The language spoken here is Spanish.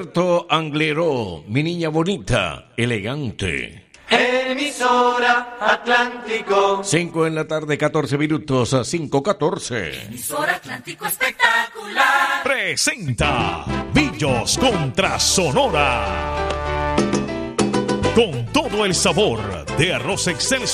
Angleró, mi niña bonita, elegante. Emisora Atlántico. 5 en la tarde, 14 minutos, a 5:14. Emisora Atlántico espectacular. Presenta Villos contra Sonora. Con todo el sabor de Arroz Excelsior.